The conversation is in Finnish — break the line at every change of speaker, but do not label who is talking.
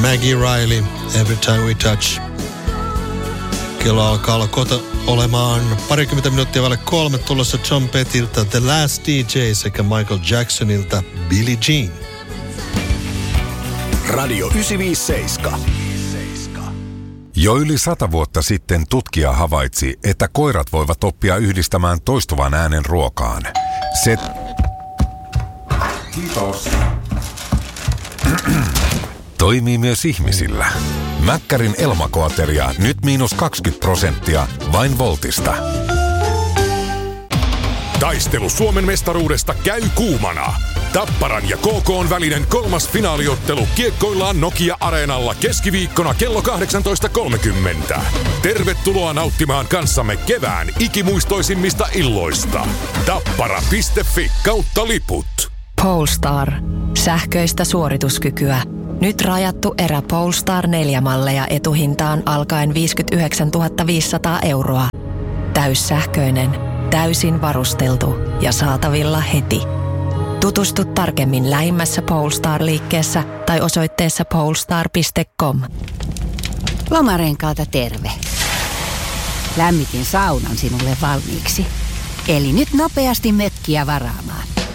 Maggie Riley, Every Time We Touch. Kello alkaa olla kohta olemaan 20 minuuttia vaille 3 tulossa John Pettiltä The Last DJ sekä Michael Jacksonilta Billie Jean.
Radio 957.
Jo yli 100 vuotta sitten tutkija havaitsi, että koirat voivat oppia yhdistämään toistuvan äänen ruokaan. Se... Kiitos. Toimii myös ihmisillä. Mäkkärin Elmakoateria nyt -20% vain Voltista.
Taistelu Suomen mestaruudesta käy kuumana. Tapparan ja KK:n välinen 3. finaaliottelu kiekkoillaan Nokia-areenalla keskiviikkona kello 18.30. Tervetuloa nauttimaan kanssamme kevään ikimuistoisimmista illoista. Tappara.fi/liput.
Polestar. Sähköistä suorituskykyä. Nyt rajattu erä Polestar 4-malleja etuhintaan alkaen 59 500 €. Täyssähköinen, täysin varusteltu ja saatavilla heti. Tutustu tarkemmin lähimmässä Polestar-liikkeessä tai osoitteessa polestar.com.
Lomarenkaalta terve. Lämmitin saunan sinulle valmiiksi. Eli nyt nopeasti mökkiä varaamaan.